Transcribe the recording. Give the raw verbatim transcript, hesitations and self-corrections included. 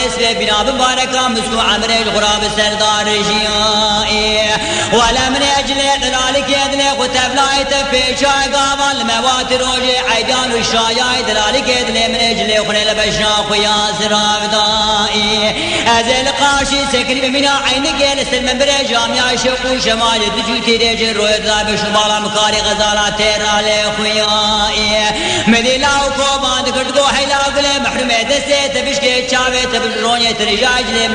اسم بنا بباركة مسكو عمر الغراب سردار جيائي ولا من أجل دلالك يدلي قتب لا يتفي شاي قابل موات روجي عيدان الشايا دلالك يدلي من أجل خلي البشاق ويا سراب دائي أزل قاشي سكري بمنا عينك يلسل من برجام يا شوق شمال دجو تيري روي دراب شمال مكاري غزالة تيرا لخويائي مدي لاو كوبان دكرت قو حيلا قلي محرمة دستي تبشكي تشاوي تبجروني ترجاج لي